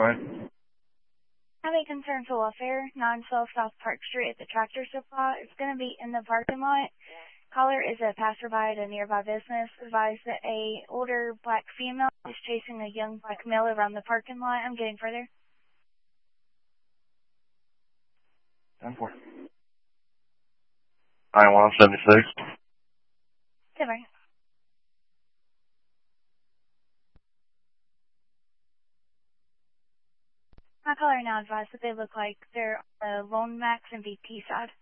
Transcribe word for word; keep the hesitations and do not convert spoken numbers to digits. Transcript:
Go ahead. Having concern for welfare, nine twelve South Park Street at the Tractor Supply. It's going to be in the parking lot. Caller is a passerby at a nearby business. Advised that a older black female is chasing a young black male around the parking lot. I'm getting further. ten four. I one seventy-six. Silver. My caller now advised that they look like they're on the Lone Max and V P side.